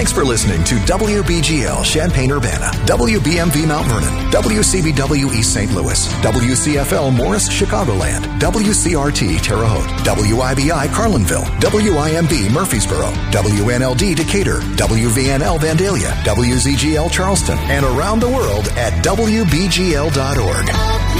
Thanks for listening to WBGL Champaign-Urbana, WBMV Mount Vernon, WCBW East St. Louis, WCFL Morris Chicagoland, WCRT Terre Haute, WIBI Carlinville, WIMB Murfreesboro, WNLD Decatur, WVNL Vandalia, WZGL Charleston, and around the world at WBGL.org.